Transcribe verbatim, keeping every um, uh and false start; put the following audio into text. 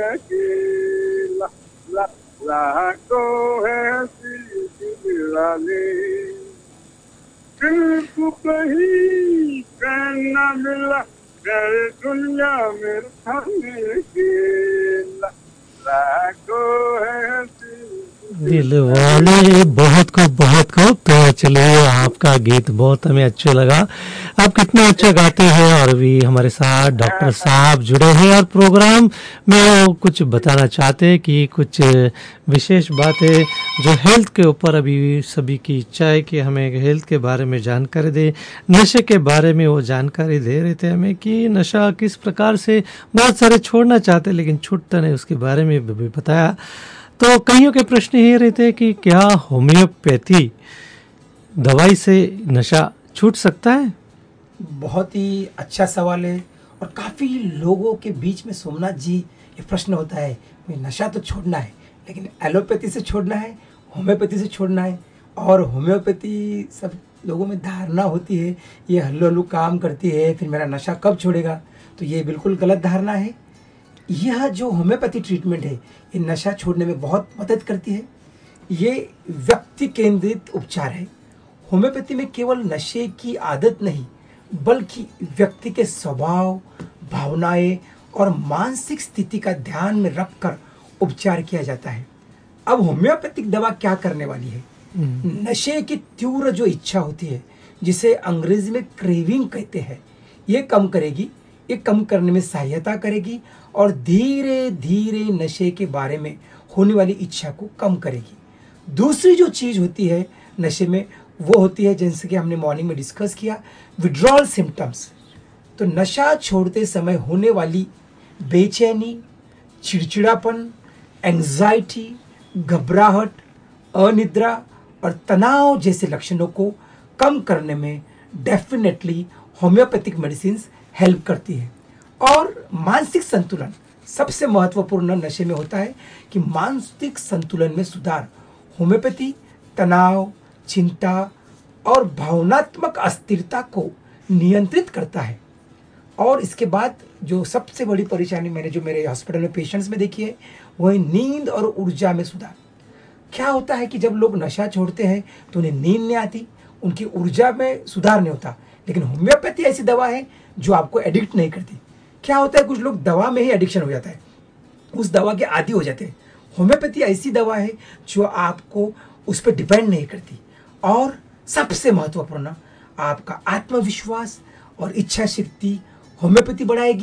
अकेला, ला लाखों है दिल वाले, दिल को कहीं चैन न मिला, मेरे दुनिया में रहने अकेला, लाखों है दिल वाले। बहुत खूब बहुत खूब। तो चलिए, आपका गीत बहुत हमें अच्छा लगा। आप कितना अच्छा गाते हैं। और भी हमारे साथ डॉक्टर साहब जुड़े हैं और प्रोग्राम में वो कुछ बताना चाहते हैं कि कुछ विशेष बातें जो हेल्थ के ऊपर अभी सभी की इच्छा है कि हमें हेल्थ के बारे में जानकारी दे। नशे के बारे में वो जानकारी दे रहे थे हमें कि नशा किस प्रकार से बहुत सारे छोड़ना चाहते लेकिन छूटता नहीं, उसके बारे में भी बताया। तो कईयों के प्रश्न ये रहते हैं कि क्या होम्योपैथी दवाई से नशा छूट सकता है? बहुत ही अच्छा सवाल है और काफ़ी लोगों के बीच में सोमनाथ जी ये प्रश्न होता है कि नशा तो छोड़ना है लेकिन एलोपैथी से छोड़ना है, होम्योपैथी से छोड़ना है। और होम्योपैथी सब लोगों में धारणा होती है ये हल्लू हल्लू काम करती है, फिर मेरा नशा कब छोड़ेगा। तो ये बिल्कुल गलत धारणा है। यह जो होम्योपैथी ट्रीटमेंट है ये नशा छोड़ने में बहुत मदद करती है। ये व्यक्ति केंद्रित उपचार है। होम्योपैथी में केवल नशे की आदत नहीं बल्कि व्यक्ति के स्वभाव, भावनाएं और मानसिक स्थिति का ध्यान में रखकर उपचार किया जाता है। अब होम्योपैथिक दवा क्या करने वाली है? नशे की तीव्र जो इच्छा होती है जिसे अंग्रेजी में क्रेविंग कहते हैं, ये कम करेगी। ये कम करने में सहायता करेगी और धीरे धीरे नशे के बारे में होने वाली इच्छा को कम करेगी। दूसरी जो चीज होती है नशे में वो होती है, जैसे कि हमने मॉर्निंग में डिस्कस किया, विड्रॉल सिम्टम्स। तो नशा छोड़ते समय होने वाली बेचैनी, चिड़चिड़ापन, एंजाइटी, घबराहट, अनिद्रा और तनाव जैसे लक्षणों को कम करने में डेफिनेटली होम्योपैथिक मेडिसिन हेल्प करती है। और मानसिक संतुलन सबसे महत्वपूर्ण नशे में होता है कि मानसिक संतुलन में सुधार। होम्योपैथी तनाव, चिंता और भावनात्मक अस्थिरता को नियंत्रित करता है। और इसके बाद जो सबसे बड़ी परेशानी मैंने जो मेरे हॉस्पिटल में पेशेंट्स में देखी है वो है नींद और ऊर्जा में सुधार। क्या होता है कि जब लोग नशा छोड़ते हैं तो उन्हें नींद नहीं आती, उनकी ऊर्जा में सुधार नहीं होता। लेकिन होम्योपैथी ऐसी दवा है जो आपको एडिक्ट नहीं करती। क्या होता है, कुछ लोग दवा में ही एडिक्शन हो जाता है, उस दवा के आदी हो जाते हैं। होम्योपैथी ऐसी दवा है जो आपको उस पर डिपेंड नहीं करती। और सबसे महत्वपूर्ण, आपका आत्मविश्वास और इच्छा शक्ति होम्योपैथी बढ़ाएगी।